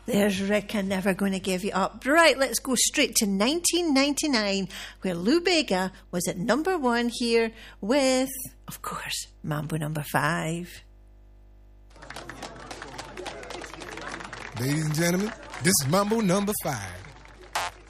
There's Rick and Never Gonna Give You Up. Right, let's go straight to 1999, where Lou Bega was at number 1 here with, of course, Mambo number 5. Ladies and gentlemen, this is Mambo number 5.